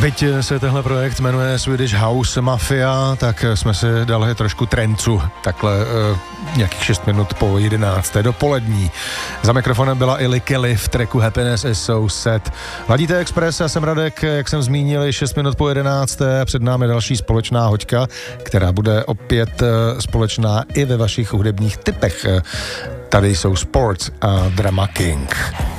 Byť se tenhle projekt jmenuje Swedish House Mafia, tak jsme si dali trošku trencu, takhle nějakých 6 minut po 11. dopolední. Za mikrofonem byla i Lee Kelly v tracku Happiness is so sad. Ladíte Express, já jsem Radek, jak jsem zmínil, 6 minut po 11. Před námi další společná hoďka, která bude opět společná i ve vašich hudebních typech. Tady jsou Sports a Drama King.